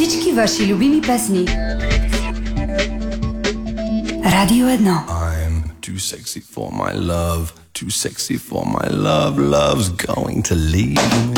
Pesničky vaši ľubí pesni. Radio 1. I'm too sexy for my love, too sexy for my love, love's going to leave me.